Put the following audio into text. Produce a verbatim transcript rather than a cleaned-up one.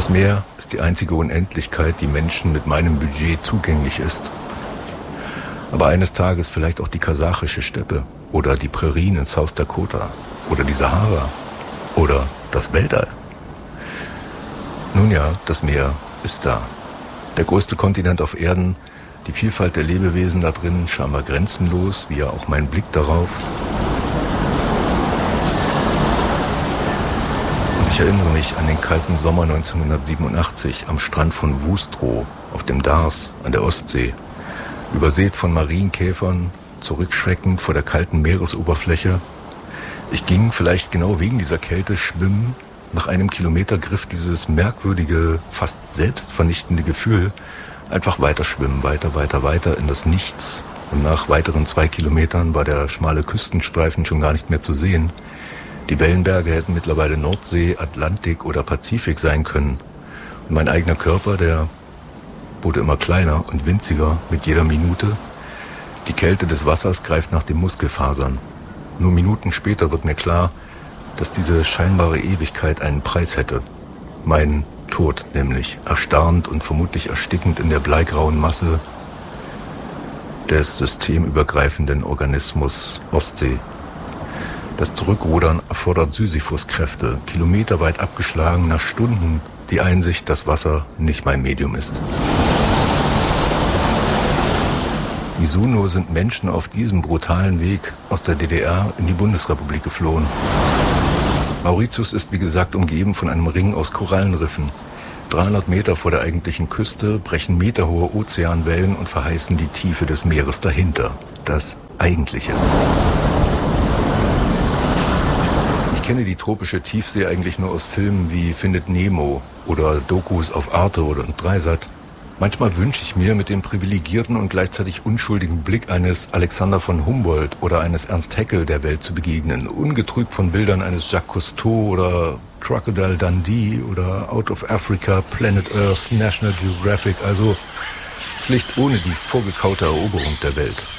Das Meer ist die einzige Unendlichkeit, die Menschen mit meinem Budget zugänglich ist. Aber eines Tages vielleicht auch die kasachische Steppe oder die Prärien in South Dakota oder die Sahara oder das Weltall. Nun ja, das Meer ist da. Der größte Kontinent auf Erden, die Vielfalt der Lebewesen da drin, scheinbar grenzenlos, wie ja auch mein Blick darauf. Und ich erinnere mich an den kalten Sommer neunzehnhundertsiebenundachtzig am Strand von Wustrow auf dem Dars an der Ostsee, übersät von Marienkäfern, zurückschreckend vor der kalten Meeresoberfläche. Ich ging vielleicht genau wegen dieser Kälte schwimmen. Nach einem Kilometer griff dieses merkwürdige, fast selbstvernichtende Gefühl einfach weiter schwimmen, weiter, weiter, weiter in das Nichts. Und nach weiteren zwei Kilometern war der schmale Küstenstreifen schon gar nicht mehr zu sehen. Die Wellenberge hätten mittlerweile Nordsee, Atlantik oder Pazifik sein können. Und mein eigener Körper, der wurde immer kleiner und winziger mit jeder Minute. Die Kälte des Wassers greift nach den Muskelfasern. Nur Minuten später wird mir klar, dass diese scheinbare Ewigkeit einen Preis hätte. Mein Tod nämlich, erstarrend und vermutlich erstickend in der bleigrauen Masse des systemübergreifenden Organismus Ostsee. Das Zurückrudern erfordert Sisyphus-Kräfte, kilometerweit abgeschlagen, nach Stunden die Einsicht, dass Wasser nicht mein Medium ist. Wieso nur sind Menschen auf diesem brutalen Weg aus der D D R in die Bundesrepublik geflohen? Mauritius ist wie gesagt umgeben von einem Ring aus Korallenriffen. dreihundert Meter vor der eigentlichen Küste brechen meterhohe Ozeanwellen und verheißen die Tiefe des Meeres dahinter. Das Eigentliche. Ich kenne die tropische Tiefsee eigentlich nur aus Filmen wie Findet Nemo oder Dokus auf Arte oder Dreisat. Manchmal wünsche ich mir, mit dem privilegierten und gleichzeitig unschuldigen Blick eines Alexander von Humboldt oder eines Ernst Haeckel der Welt zu begegnen, ungetrübt von Bildern eines Jacques Cousteau oder Crocodile Dundee oder Out of Africa, Planet Earth, National Geographic, also schlicht ohne die vorgekaute Eroberung der Welt.